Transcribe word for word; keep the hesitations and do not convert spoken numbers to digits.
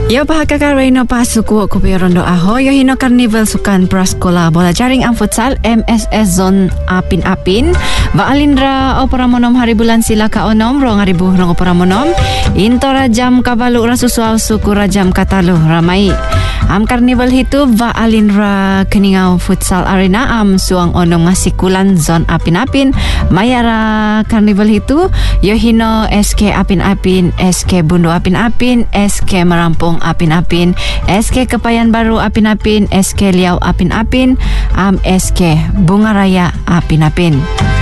Yo bahaka Reino pasuku ko rondo aho yo hino karnival sukan praskola bola jaring ang futsal M S S zone apin-apin va alindra opera monom hari bulan sila ka onom rong hari buh rong opera monom intora jam kabalu rasusuaw suku rajam katalu ramai am karnival hitu va alindra keningau futsal arena am suang onom ngasikulan zone apin-apin mayara karnival hitu yo hino S K apin-apin S K bundu apin-apin S K merampung apin-apin, S K Kepayan Baru apin-apin, S K Liau apin-apin, am S K Bunga Raya apin-apin.